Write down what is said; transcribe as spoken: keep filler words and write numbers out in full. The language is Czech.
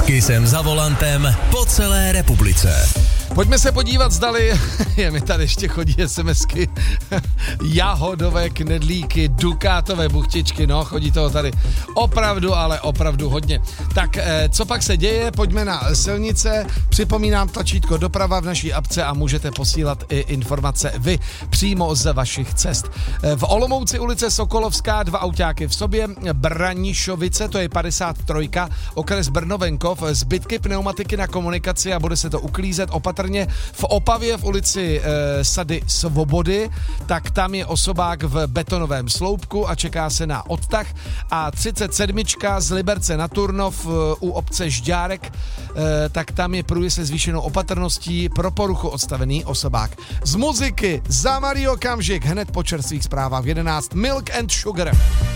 S Kissem za volantem po celé republice. Pojďme se podívat, zdali, je mi tady ještě chodí SMSky, jahodové knedlíky, dukátové buchtičky, no, chodí toho tady opravdu, ale opravdu hodně. Tak, co pak se děje? Pojďme na silnice, připomínám tlačítko doprava v naší apce a můžete posílat i informace vy přímo z vašich cest. V Olomouci ulice Sokolovská, dva autáky v sobě, Branišovice, to je padesát tři, okres Brno-Venkov, zbytky pneumatiky na komunikaci a bude se to uklízet opatrně. V Opavě v ulici e, Sady Svobody, tak tam je osobák v betonovém sloupku a čeká se na odtah. A třicet sedm z Liberce na Turnov e, u obce Žďárek, e, tak tam je průjezd se zvýšenou opatrností pro poruchu odstavený osobák. Z muziky za malý okamžik hned po čerstvých zprávách v jedenáct Milk and Sugar.